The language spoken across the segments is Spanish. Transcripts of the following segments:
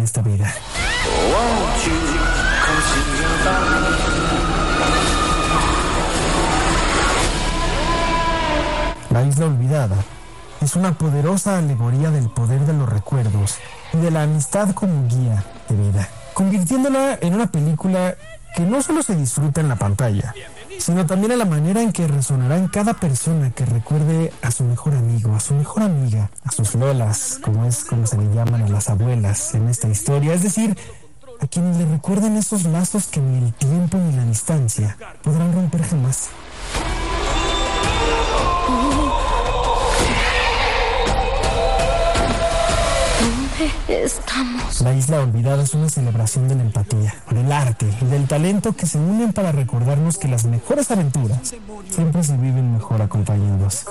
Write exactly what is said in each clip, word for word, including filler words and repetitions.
esta vida. La Isla Olvidada es una poderosa alegoría del poder de los recuerdos y de la amistad como guía de vida, convirtiéndola en una película que no solo se disfruta en la pantalla, sino también en la manera en que resonará en cada persona que recuerde a su mejor amigo, a su mejor amiga, a sus lolas, como es como se le llaman a las abuelas en esta historia, es decir, a quienes le recuerden esos lazos que ni el tiempo ni la distancia podrán romper jamás. Estamos. La Isla Olvidada es una celebración de la empatía, del arte y del talento que se unen para recordarnos que las mejores aventuras siempre se viven mejor acompañados.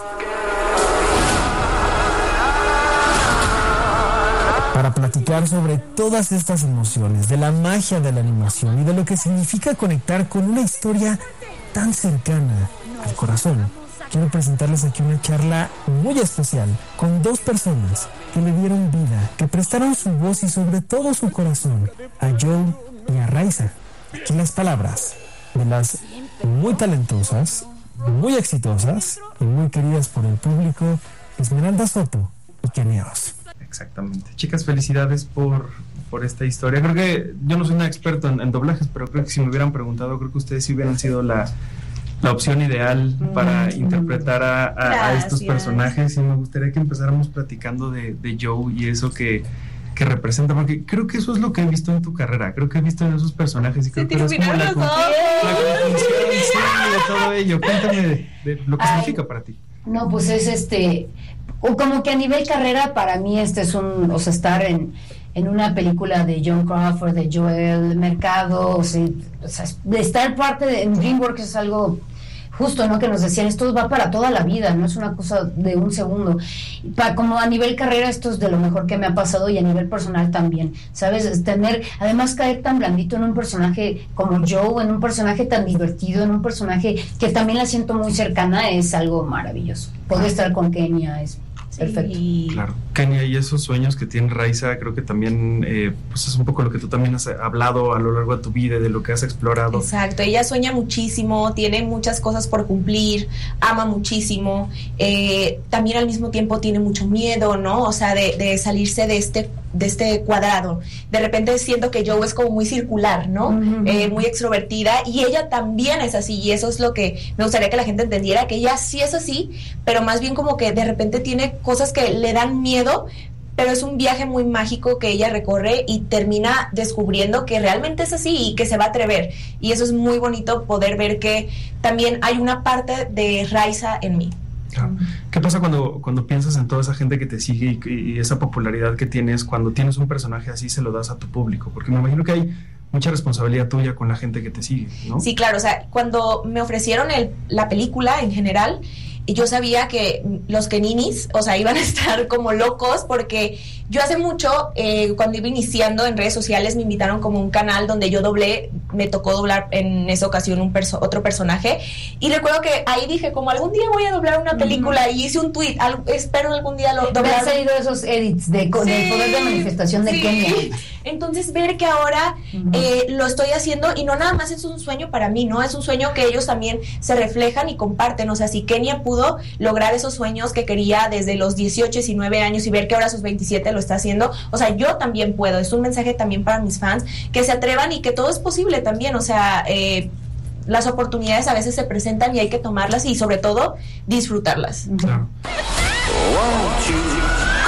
Para platicar sobre todas estas emociones, de la magia de la animación y de lo que significa conectar con una historia tan cercana al corazón, quiero presentarles aquí una charla muy especial con dos personas que le dieron vida, que prestaron su voz y sobre todo su corazón a Joe y a Raiza. Aquí las palabras de las muy talentosas, muy exitosas y muy queridas por el público, Esmeralda Soto y Kenia Oz. Exactamente. Chicas, felicidades por, por esta historia. Creo que yo no soy un experto en, en doblajes, pero creo que si me hubieran preguntado, creo que ustedes sí hubieran sido la, la opción ideal para mm, interpretar a, a, a estos personajes. Y me gustaría que empezáramos platicando de, de Joe y eso que, que representa, porque creo que eso es lo que he visto en tu carrera. Creo que he visto en esos personajes y creo que es como la, la conjunción sí, de todo ello. Cuéntame de, de lo que Ay, significa para ti. No, pues es este... como que a nivel carrera para mí este es un, o sea, estar en, en una película de Joan Crawford, de Joel Mercado, o sea, o sea estar parte de en DreamWorks es algo justo, ¿no? Que nos decían, esto va para toda la vida, no es una cosa de un segundo. Pa, como a nivel carrera esto es de lo mejor que me ha pasado y a nivel personal también, ¿sabes? Es tener, además caer tan blandito en un personaje como Joe, en un personaje tan divertido, en un personaje que también la siento muy cercana, es algo maravilloso. Poder estar con Kenia es perfecto. Sí. Claro. Kenia, y esos sueños que tiene Raiza, creo que también eh, pues es un poco lo que tú también has hablado a lo largo de tu vida, de lo que has explorado. Exacto, ella sueña muchísimo, tiene muchas cosas por cumplir, ama muchísimo, eh, también al mismo tiempo tiene mucho miedo, ¿no? O sea, de, de salirse de este de este cuadrado. De repente siento que Joe es como muy circular, ¿no? Uh-huh. Eh, muy extrovertida, y ella también es así, y eso es lo que me gustaría que la gente entendiera, que ella sí es así, pero más bien como que de repente tiene cosas que le dan miedo, pero es un viaje muy mágico que ella recorre y termina descubriendo que realmente es así y que se va a atrever, y eso es muy bonito poder ver que también hay una parte de Raiza en mí. Claro. ¿Qué pasa cuando, cuando piensas en toda esa gente que te sigue y, y esa popularidad que tienes, cuando tienes un personaje así se lo das a tu público? Porque me imagino que hay mucha responsabilidad tuya con la gente que te sigue, ¿no? Sí, claro, o sea, cuando me ofrecieron el, la película en general, yo sabía que los Keninis, o sea, iban a estar como locos, porque yo hace mucho, eh, cuando iba iniciando en redes sociales, me invitaron como un canal donde yo doblé, me tocó doblar en esa ocasión un perso- otro personaje, y recuerdo que ahí dije, como algún día voy a doblar una película, uh-huh. y hice un tweet, al, espero algún día lo doblar. Me han salido esos edits de, con sí, el poder de manifestación de sí. Kenia. Entonces ver que ahora uh-huh. eh, lo estoy haciendo, y no nada más es un sueño para mí, ¿no? Es un sueño que ellos también se reflejan y comparten. O sea, si Kenia pudo lograr esos sueños que quería desde los dieciocho, diecinueve años y ver que ahora a sus veintisiete lo está haciendo, o sea, yo también puedo. Es un mensaje también para mis fans, que se atrevan y que todo es posible también. O sea, eh, las oportunidades a veces se presentan y hay que tomarlas y sobre todo disfrutarlas. Claro.